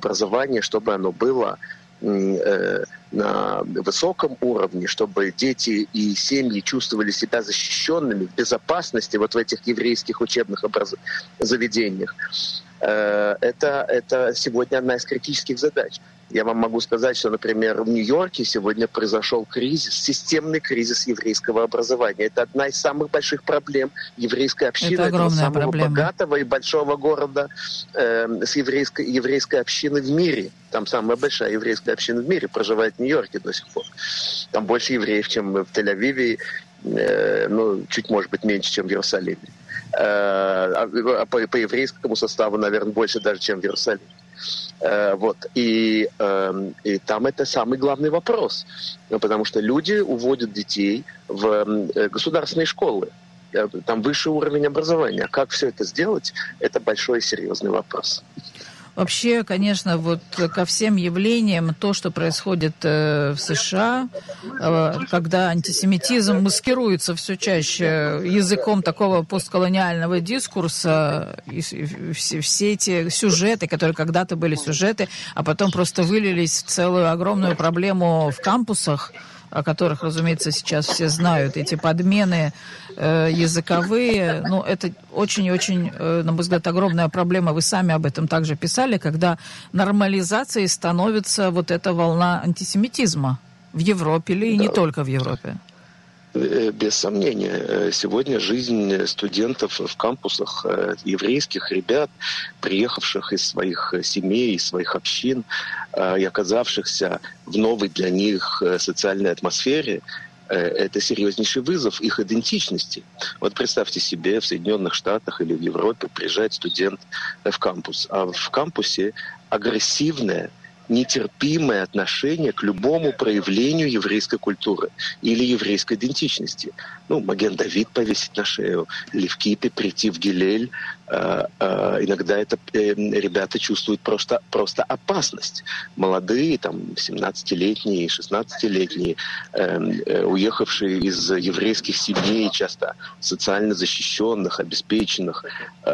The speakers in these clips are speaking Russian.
образование, чтобы оно было на высоком уровне, чтобы дети и семьи чувствовали себя защищенными, в безопасности вот в этих еврейских учебных заведениях. Это сегодня одна из критических задач. Я вам могу сказать, что, например, в Нью-Йорке сегодня произошел кризис, системный кризис еврейского образования. Это одна из самых больших проблем еврейской общины, этого самого богатого и большого города с еврейской общины в мире. Там самая большая еврейская община в мире проживает в Нью-Йорке до сих пор. Там больше евреев, чем в Тель-Авиве, чуть, может быть, меньше, чем в Иерусалиме. А по еврейскому составу, наверное, больше даже, чем в Иерусалиме. И там это самый главный вопрос, потому что люди уводят детей в государственные школы, там высший уровень образования. Как все это сделать, это большой и серьезный вопрос. Вообще, конечно, вот ко всем явлениям, то, что происходит в США, когда антисемитизм маскируется все чаще языком такого постколониального дискурса, и все эти сюжеты, которые когда-то были сюжеты, а потом просто вылились в целую огромную проблему в кампусах, о которых, разумеется, сейчас все знают, эти подмены языковые, это очень-очень, на мой взгляд, огромная проблема. Вы сами об этом также писали, когда нормализацией становится вот эта волна антисемитизма в Европе или не только в Европе. Без сомнения. Сегодня жизнь студентов в кампусах, еврейских ребят, приехавших из своих семей, из своих общин и оказавшихся в новой для них социальной атмосфере, это серьезнейший вызов их идентичности. Вот представьте себе, в Соединенных Штатах или в Европе приезжает студент в кампус, а в кампусе агрессивное, нетерпимое отношение к любому проявлению еврейской культуры или еврейской идентичности. Маген-Давид повесить на шею, или в кипе прийти в Гилель. Иногда это ребята чувствуют просто опасность. Молодые, 17-летние, 16-летние, уехавшие из еврейских семей, часто социально защищенных, обеспеченных,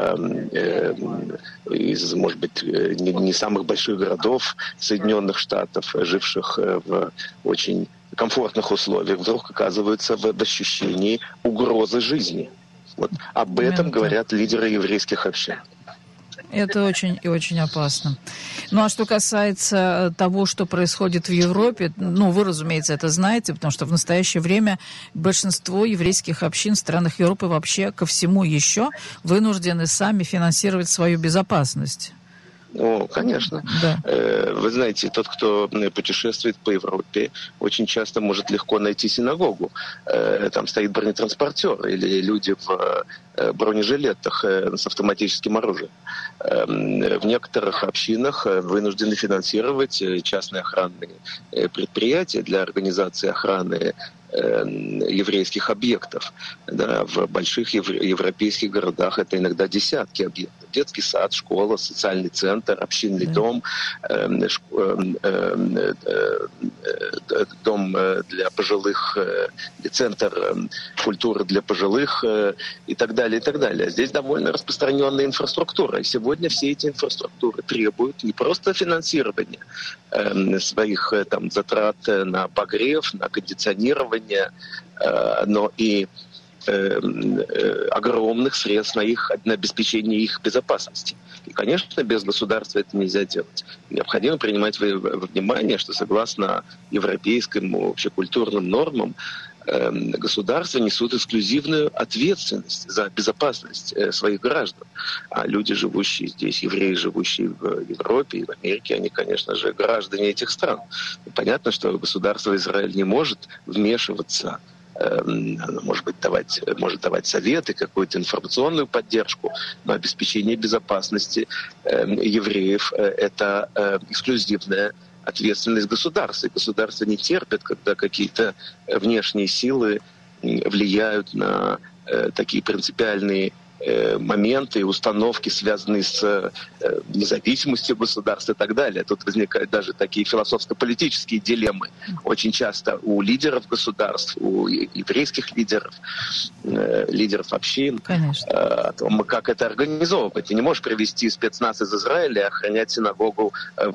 из, может быть, не самых больших городов Соединенных Штатов, живших в очень комфортных условиях, вдруг оказываются в ощущении угрозы жизни. Вот об этом говорят лидеры еврейских общин. Это очень и очень опасно. А что касается того, что происходит в Европе, вы, разумеется, это знаете, потому что в настоящее время большинство еврейских общин в странах Европы вообще ко всему еще вынуждены сами финансировать свою безопасность. Конечно. Да. Вы знаете, тот, кто путешествует по Европе, очень часто может легко найти синагогу. Там стоит бронетранспортер или люди в бронежилетах с автоматическим оружием. В некоторых общинах вынуждены финансировать частные охранные предприятия для организации охраны еврейских объектов. Да, в больших европейских городах это иногда десятки объектов. Детский сад, школа, социальный центр, общинный дом, дом для пожилых, центр культуры для пожилых и так далее, и так далее. Здесь довольно распространенная инфраструктура. И сегодня все эти инфраструктуры требуют не просто финансирования своих затрат на обогрев, на кондиционирование, но и огромных средств на обеспечение их безопасности. И, конечно, без государства это нельзя делать. Необходимо принимать во внимание, что согласно европейским общекультурным нормам государства несут эксклюзивную ответственность за безопасность своих граждан. А люди, живущие здесь, евреи, живущие в Европе и в Америке, они, конечно же, граждане этих стран. И понятно, что государство Израиль не может вмешиваться, может давать советы, какую-то информационную поддержку, но обеспечение безопасности евреев — это эксклюзивная ответственность государства. И государство не терпит, когда какие-то внешние силы влияют на такие принципиальные моменты и установки, связанные с независимостью государства и так далее. Тут возникают даже такие философско-политические дилеммы. Очень часто у лидеров государств, у еврейских лидеров, лидеров общин, о том, как это организовывать. Ты не можешь привести спецназ из Израиля и охранять синагогу в